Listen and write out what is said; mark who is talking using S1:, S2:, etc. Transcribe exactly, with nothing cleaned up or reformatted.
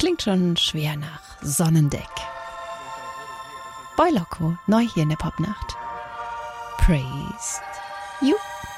S1: Klingt schon schwer nach Sonnendeck. Boy Loco, neu hier in der Popnacht. Praise you.